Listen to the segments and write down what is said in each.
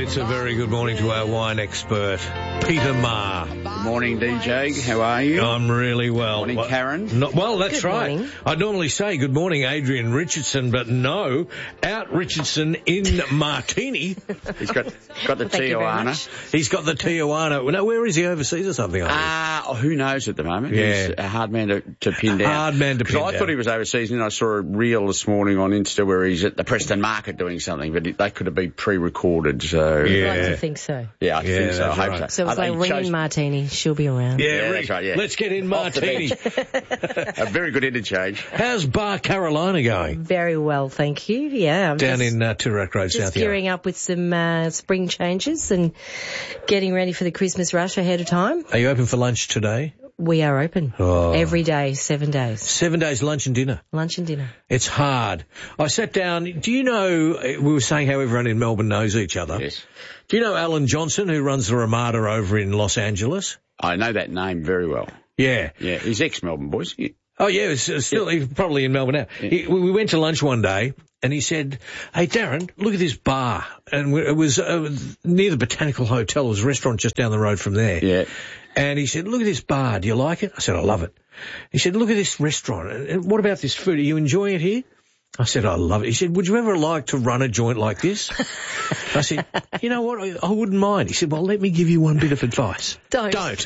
it's a very good morning to our wine expert, Peter Maher. Good morning, DJ. How are you? I'm really well. Morning, Karen. That's Good right. morning. I'd normally say good morning, Adrian Richardson, but no, out Richardson in Martini. He's got the Thank you very Tijuana. much. He's got the Tijuana. Now, where is he, overseas or something? Who knows at the moment? Yeah. He's a hard man to pin down. Hard man to pin I down. thought he was overseas, and I saw a reel this morning on Insta where he's at the Preston Market doing something, but they could have been pre-recorded. So I'd Yeah. like to think so. yeah, I think so. I that's hope right. So it was I think like he ring in chose- Martini. She'll be around. Yeah, Yeah, Rick, that's right, yeah. let's get in Off the Martini. A very good interchange. How's Bar Carolina going? Very well, thank you. Yeah, I'm Down just, in Toorak Road, just South gearing up with some spring changes and getting ready for the Christmas rush ahead of time. Are you open for lunch today? We are open every day, 7 days, 7 days lunch and dinner. lunch and dinner. It's hard. I sat down. Do you know, we were saying how everyone in Melbourne knows each other. Yes. Do you know Alan Johnson, who runs the Ramada over in Los Angeles? I know that name very well. Yeah. Yeah, he's ex-Melbourne, boys. Yeah. Oh, yeah, it's still he's probably in Melbourne now. We went to lunch one day, and he said, "Hey, Darren, look at this bar." And it was near the Botanical Hotel. It was a restaurant just down the road from there. Yeah. And he said, "Look at this bar. Do you like it?" I said, "I love it." He said, "Look at this restaurant. And what about this food? Are you enjoying it here?" I said, "I love it." He said, "Would you ever like to run a joint like this?" I said, "You know what? I wouldn't mind." He said, "Well, let me give you one bit of advice. Don't. Don't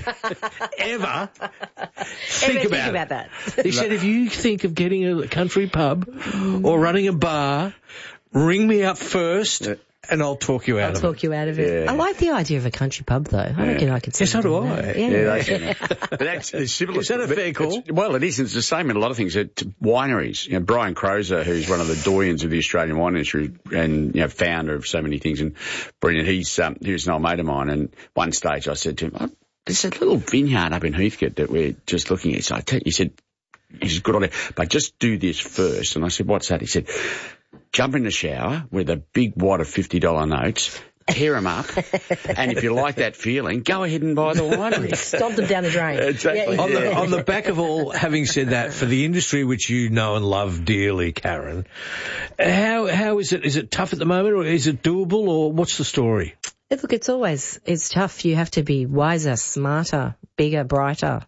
ever Think about it." that. He said, "If you think of getting a country pub or running a bar, ring me up first and I'll talk you out I'll of talk it." you out of it. Yeah. I like the idea of a country pub, though. I reckon I could see Yeah, so you do doing I. that. Yeah, but that's similar. Is that a fair call? Well, it is. It's the same in a lot of things. Wineries. You know, Brian Crozer, who's one of the doyens of the Australian wine industry and founder of so many things, and brilliant. He was an old mate of mine. And one stage, I said to him, "Oh, there's a little vineyard up in Heathcote that we're just looking at." So he said, "He's good on it, but just do this first." And I said, "What's that?" He said, "Jump in the shower with a big wad of $50 notes, tear them up, and if you like that feeling, go ahead and buy the winery." Stomp them down the drain. Exactly. Yeah. On the back of all, having said that, for the industry which you know and love dearly, Karen, how is it? Is it tough at the moment, or is it doable, or what's the story? Look, it's tough. You have to be wiser, smarter, bigger, brighter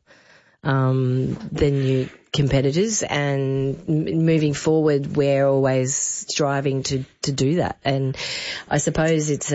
than your competitors, and moving forward, we're always striving to do that. And I suppose it's,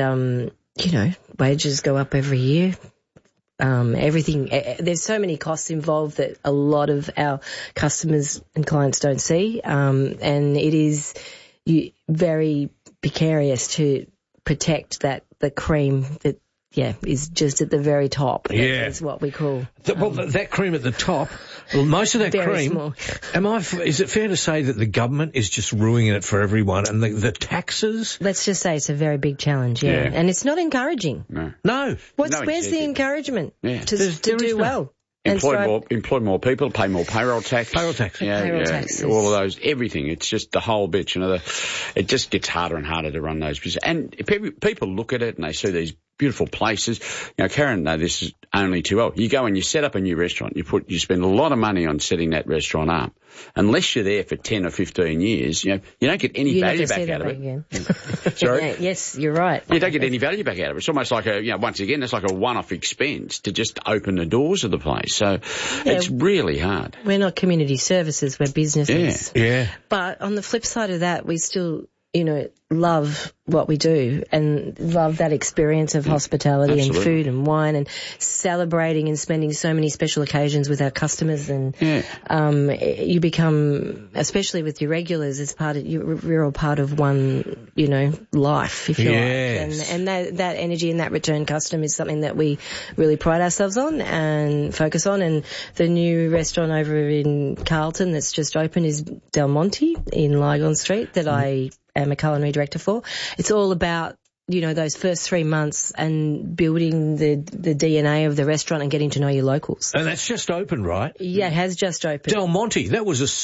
wages go up every year. Everything, there's so many costs involved that a lot of our customers and clients don't see. And it is very precarious to protect the cream that, is just at the very top. Yeah. That's what we call. That cream at the top, most of that Very cream, small. is it fair to say that the government is just ruining it for everyone, and the taxes? Let's just say it's a very big challenge, Yeah. and it's not encouraging. No. No. Where's the incentive. encouragement Yeah. to There do is well? none. And strive- Employ more people, pay more payroll tax. Payroll tax. Payroll taxes. All of those, everything. It's just the whole bitch. It just gets harder and harder to run those businesses. And people look at it and they see these beautiful places. Karen, this is only too well. You go and you set up a new restaurant. You spend a lot of money on setting that restaurant up. Unless you're there for 10 or 15 years, you don't get any You value never see back that out of back it. again. Sorry? Yeah, yes, you're right. You don't get any value back out of it. It's almost like once again, it's like a one-off expense to just open the doors of the place. So it's really hard. We're not community services, we're businesses. Yeah. But on the flip side of that, we still, love what we do and love that experience of hospitality Absolutely. and food and wine and celebrating and spending so many special occasions with our customers. And you become, especially with your regulars, it's you're all part of one, life, if you Yes. like. And that energy and that return custom is something that we really pride ourselves on and focus on. And the new restaurant over in Carlton that's just opened is Del Monte in Lygon Street that I am a culinary director for. It's all about, those first 3 months and building the DNA of the restaurant and getting to know your locals. And that's just opened, right? Yeah, it has just opened. Del Monte, that was a suit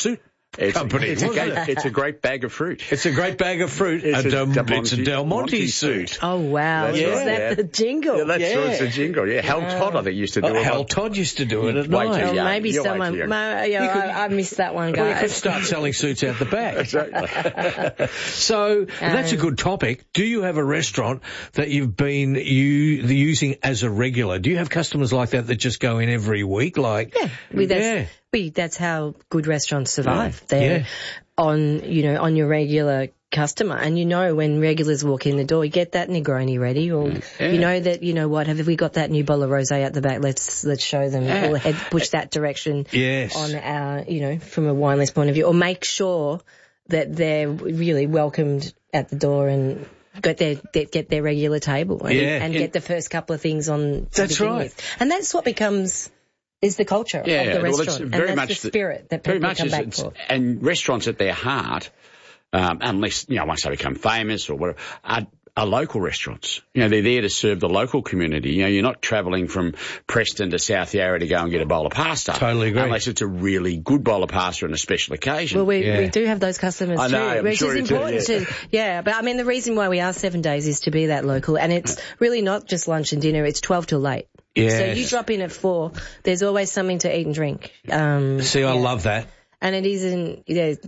company. It's a great bag of fruit. It's a great bag of fruit. It's a Del Monte suit. Oh, wow. That's Is right, that the jingle? Yeah, that's right, it's a jingle. Yeah, Hal Todd, I think, used to do it. Hal Todd used to do it at Way too night. young. Maybe You're way someone... too young. I missed that one, Well, you could guys. start selling suits out the back. Exactly. So that's a good topic. Do you have a restaurant that you've been using as a regular? Do you have customers like that just go in every week? Like, That's how good restaurants survive. They're on your regular customer, and when regulars walk in the door, you get that Negroni ready, or have we got that new bottle of rosé at the back? Let's show them. We'll push that direction on our from a wine list point of view, or make sure that they're really welcomed at the door and get their regular table and get the first couple of things on. That's right, with. And that's what is the culture of the restaurant, and that's the spirit that people come back for. And restaurants at their heart, unless once they become famous or whatever, are local restaurants. They're there to serve the local community. You're not travelling from Preston to South Yarra to go and get a bowl of pasta. Totally agree. Unless it's a really good bowl of pasta on a special occasion. Well, we do have those customers too, which is important but I mean, the reason why we are 7 days is to be that local, and it's really not just lunch and dinner, it's 12 till late. Yes. So you drop in at 4, there's always something to eat and drink. I love that. And it isn't,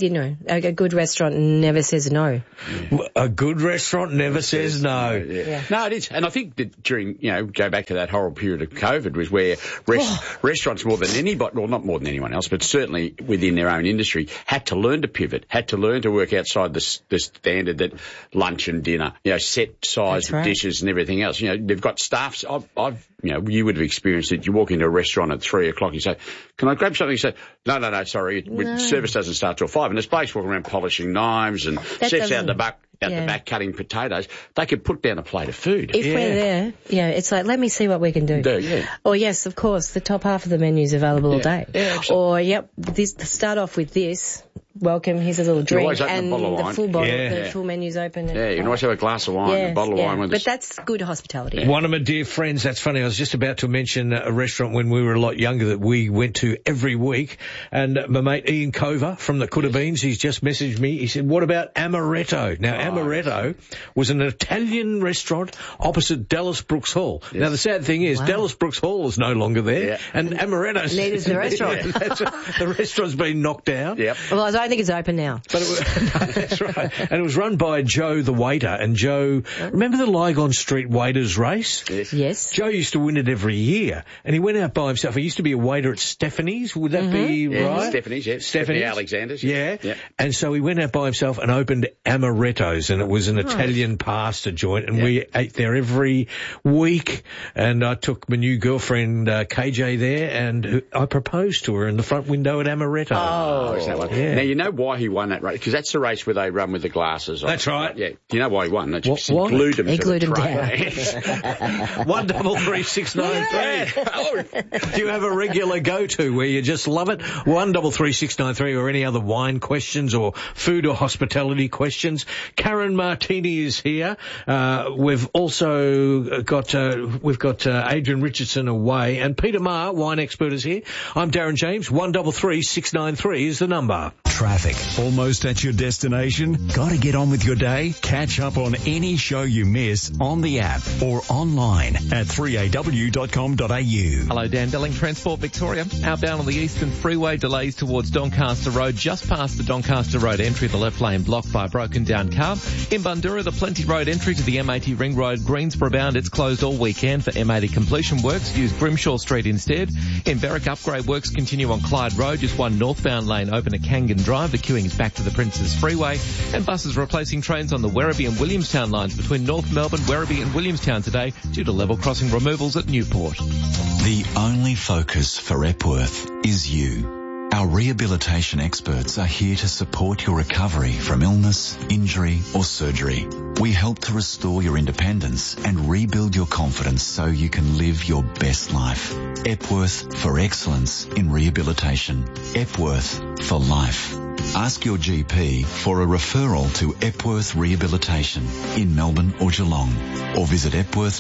a good restaurant never says no. A good restaurant never says no. Yeah. No, it is. And I think that during, go back to that horrible period of COVID was where restaurants more than anybody, well, not more than anyone else, but certainly within their own industry, had to learn to pivot, had to learn to work outside the standard that lunch and dinner, set size of dishes and everything else. They've got staffs. You would have experienced it. You walk into a restaurant at 3:00, you say, "Can I grab something?" You say, "No, sorry. Service doesn't start till 5. And there's blokes walking around polishing knives and chefs out the back cutting potatoes. They could put down a plate of food. If we're there, it's like, let me see what we can do. Or yes, of course, the top half of the menu is available all day. Yeah, absolutely. Or start off with this. Welcome, here's a little drink, and the full bottle, the full menu's open. And, you can always have a glass of wine, a bottle of wine. But that's good hospitality. One of my dear friends, that's funny, I was just about to mention a restaurant when we were a lot younger that we went to every week, and my mate Ian Cover from the Coulda Beans, he's just messaged me, he said, what about Amaretto? Now, Amaretto was an Italian restaurant opposite Dallas Brooks Hall. Yes. Now, the sad thing is, Dallas Brooks Hall is no longer there, and Amaretto's... Neither is the restaurant. The restaurant's been knocked down. Yep. Well, I don't think it's open now. But that's right. And it was run by Joe the waiter. And Joe, remember the Lygon Street waiters race? Yes. Joe used to win it every year. And he went out by himself. He used to be a waiter at Stephanie's. Would that be right? Stephanie's, yes. Stephanie Alexander's. Yeah. And so he went out by himself and opened Amaretto's. And it was an Italian pasta joint. And we ate there every week. And I took my new girlfriend, KJ, there. And I proposed to her in the front window at Amaretto. Oh, is that one? Yeah. Now, you know why he won that race? Because that's the race where they run with the glasses on. That's right. Yeah. Do you know why he won? That's what? He glued them he to glued the them tray. 133 Do you have a regular go-to where you just love it? 133 or any other wine questions or food or hospitality questions? Karen Martini is here. We've also got Adrian Richardson away, and Peter Maher, wine expert, is here. I'm Darren James. 133 is the number. Traffic. Almost at your destination? Gotta get on with your day? Catch up on any show you miss on the app or online at 3aw.com.au. Hello, Dan Delling, Transport Victoria. Outbound on the Eastern Freeway, delays towards Doncaster Road, just past the Doncaster Road entry, the left lane blocked by a broken down car. In Bundoora, the Plenty Road entry to the M80 Ring Road, Greensboro bound, it's closed all weekend for M80 completion works. Use Grimshaw Street instead. In Berwick, upgrade works continue on Clyde Road, just one northbound lane open at Kangan Drive. The queuing is back to the Princes Freeway, and buses replacing trains on the Werribee and Williamstown lines between North Melbourne, Werribee and Williamstown today due to level crossing removals at Newport. The only focus for Epworth is you. Our rehabilitation experts are here to support your recovery from illness, injury or surgery. We help to restore your independence and rebuild your confidence so you can live your best life. Epworth for excellence in rehabilitation. Epworth for life. Ask your GP for a referral to Epworth Rehabilitation in Melbourne or Geelong, or visit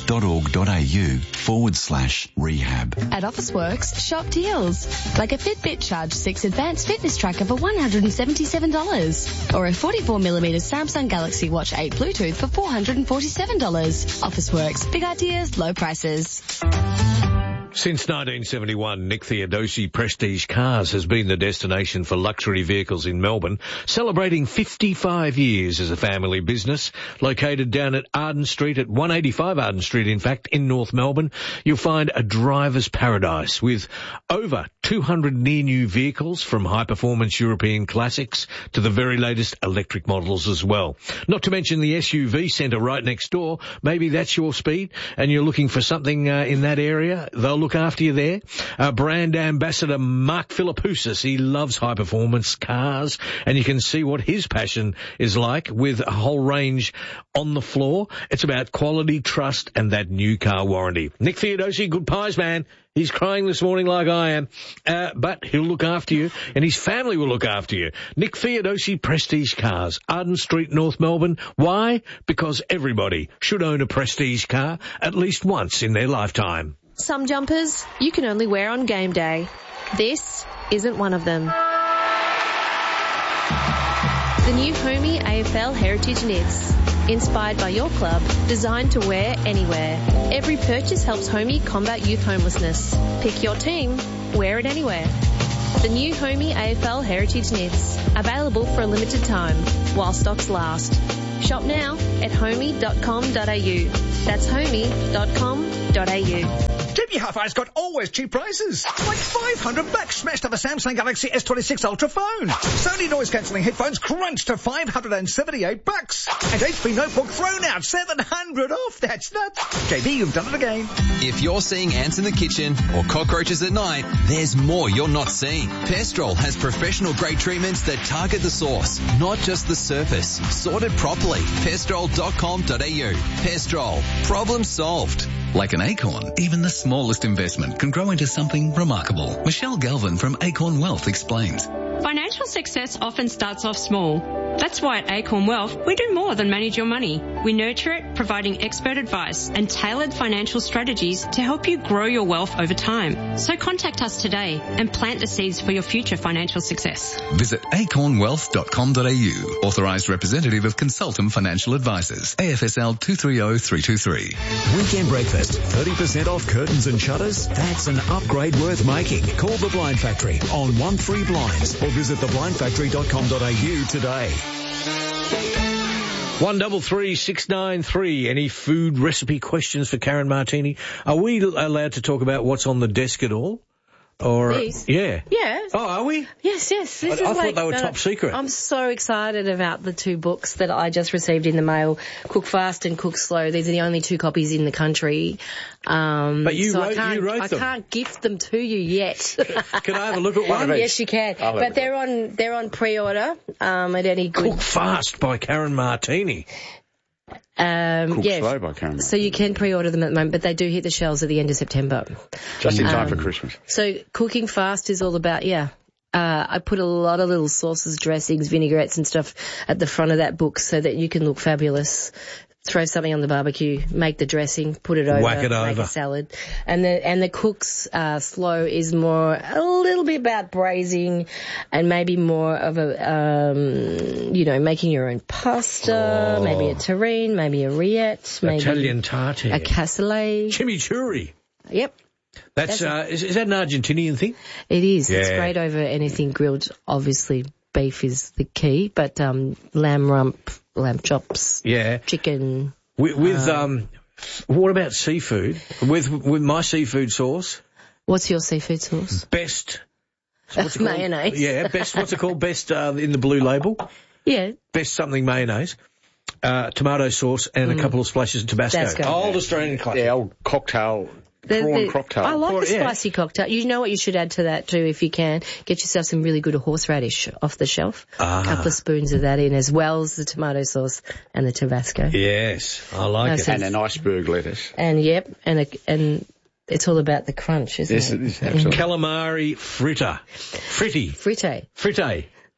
epworth.org.au/rehab. At Officeworks, shop deals. Like a Fitbit Charge 6 Advanced Fitness Tracker for $177. Or a 44mm Samsung Galaxy Watch 8 Bluetooth for $447. Officeworks. Big ideas, low prices. Since 1971, Nick Theodosi Prestige Cars has been the destination for luxury vehicles in Melbourne, celebrating 55 years as a family business. Located down at Arden Street, at 185 Arden Street, in fact, in North Melbourne, you'll find a driver's paradise with over 200 near-new vehicles, from high-performance European classics to the very latest electric models as well. Not to mention the SUV centre right next door. Maybe that's your speed and you're looking for something in that area. They'll look after you there. Brand ambassador Mark Philippoussis, he loves high-performance cars, and you can see what his passion is like with a whole range on the floor. It's about quality, trust, and that new car warranty. Nick Theodosi, good pies, man. He's crying this morning like I am, but he'll look after you, and his family will look after you. Nick Theodosi Prestige Cars, Arden Street, North Melbourne. Why? Because everybody should own a Prestige car at least once in their lifetime. Some jumpers you can only wear on game day. This isn't one of them. The new Homey AFL Heritage Knits. Inspired by your club, designed to wear anywhere. Every purchase helps Homey combat youth homelessness. Pick your team, wear it anywhere. The new Homey AFL Heritage Knits. Available for a limited time, while stocks last. Shop now at homey.com.au. That's homey.com.au. Jimmy Hi-Fi's got always cheap prices. Like $500 smashed up a Samsung Galaxy S26 Ultra phone. Sony noise-cancelling headphones crunched to $578. And HP Notebook thrown out $700 off. That's nuts. JB, you've done it again. If you're seeing ants in the kitchen or cockroaches at night, there's more you're not seeing. Pestrol has professional-grade treatments that target the source, not just the surface. Sorted properly. Pestrol.com.au. Pestrol. Problem solved. Like an acorn, even the smallest investment can grow into something remarkable. Michelle Galvin from Acorn Wealth explains. Financial success often starts off small. That's why at Acorn Wealth, we do more than manage your money. We nurture it, providing expert advice and tailored financial strategies to help you grow your wealth over time. So contact us today and plant the seeds for your future financial success. Visit acornwealth.com.au. Authorised representative of Consultum Financial Advisors. AFSL 230323. Weekend breakfast, 30% off curtains and shutters? That's an upgrade worth making. Call the Blind Factory on 13 Blinds or visit theblindfactory.com.au today. 133693. Any food recipe questions for Karen Martini? Are we allowed to talk about what's on the desk at all? Or These? Yeah. Yeah. Oh, are we? Yes. This I is thought like, they were top secret. I'm so excited about the two books that I just received in the mail, Cook Fast and Cook Slow. These are the only two copies in the country. But you wrote them. I can't gift them to you yet. Can I have a look at one of these? Yes, you can. But they're on pre-order at any good. Cook Fast by Karen Martini. Slow by Karen. So you can pre-order them at the moment, but they do hit the shelves at the end of September. Just in time for Christmas. So Cooking Fast is all about, I put a lot of little sauces, dressings, vinaigrettes and stuff at the front of that book so that you can look fabulous. Throw something on the barbecue, make the dressing, put it over, whack it make over. a salad. And the Cook's Slow is more a little bit about braising and maybe more of a, making your own pasta, maybe a terrine, maybe a rillette, maybe Italian tartare, a cassoulet. Chimichurri. Yep. That's is that an Argentinian thing? It is. Yeah. It's great over anything grilled. Obviously, beef is the key, but lamb rump, lamb chops, chicken. With what about seafood? With my seafood sauce. What's your seafood sauce? Best. What's it mayonnaise. Yeah, best. What's it called? Best in the blue label. Yeah. Best something mayonnaise. Tomato sauce and a couple of splashes of Tabasco. Old Australian classic. Yeah, old cocktail. Prawn cocktail. I like the spicy cocktail. You know what you should add to that too if you can? Get yourself some really good horseradish off the shelf. A couple of spoons of that in as well as the tomato sauce and the Tabasco. Yes, I like it. And an iceberg lettuce. And and it's all about the crunch, isn't it? Yes, it is, absolutely. Calamari fritter. Fritte.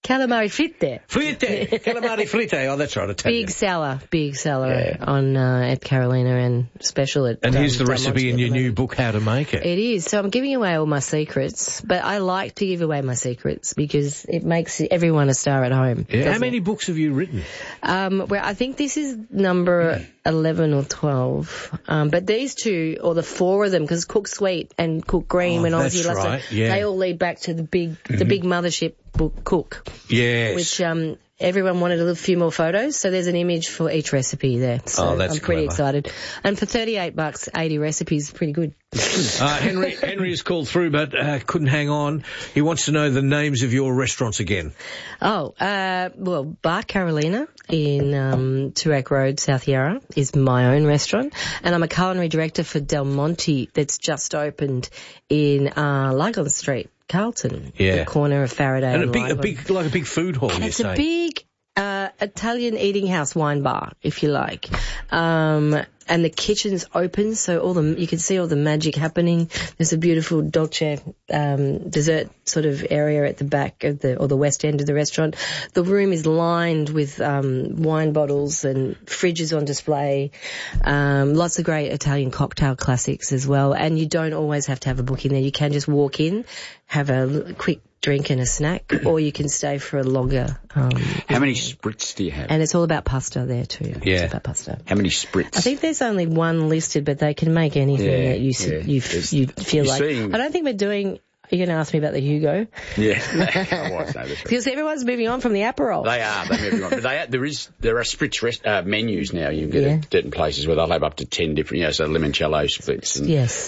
Calamari fritte. Fritte. Calamari fritte. Oh, that's right. Italian. Big seller on at Carolina and special at. And here's the Del recipe Monte in your new book, How to Make It. It is. So I'm giving away all my secrets, but I like to give away my secrets because it makes everyone a star at home. Yeah. How many books have you written? Well, I think this is number 11 or 12. But these two, or the four of them, because Cook Sweet and Cook Green, when I was here last time, they all lead back to the big mothership book, Cook. Yes. Which, everyone wanted a few more photos, so there's an image for each recipe there. So that's I'm pretty clever. excited. And for $38, 80 recipes, pretty good. Henry has called through, but couldn't hang on. He wants to know the names of your restaurants again. Well, Bar Carolina in Toorak Road, South Yarra, is my own restaurant, and I'm a culinary director for Del Monte that's just opened in Lygon Street, Carlton, the corner of Faraday and and a big food hall. And you it's say. a big Italian eating house wine bar, if you like. And the kitchen's open, so you can see all the magic happening. There's a beautiful dolce dessert sort of area at the back of the west end of the restaurant. The room is lined with wine bottles and fridges on display. Lots of great Italian cocktail classics as well. And you don't always have to have a booking there. You can just walk in, have a quick drink and a snack, or you can stay for a longer. How many spritz do you have? And it's all about pasta there too. Yeah. It's about pasta. How many spritz? I think there's only one listed, but they can make anything that you feel like. I don't think we're doing. Are you going to ask me about the Hugo? Yeah. I won't know this. Because everyone's moving on from the Aperol. They are. They're moving on. But there are spritz menus now. You can get at certain places where they'll have up to 10 different, so limoncello splits. And yes.